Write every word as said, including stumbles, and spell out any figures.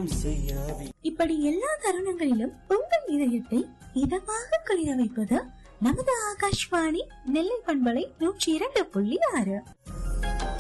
இப்படி எல்லா தருணங்களிலும் உங்கள் இதயத்தை இதமாக குளிர வைப்பது நமது ஆகாஷ்வாணி நெல்லை பண்பலை நூற்றி இரண்டு புள்ளி ஆறு.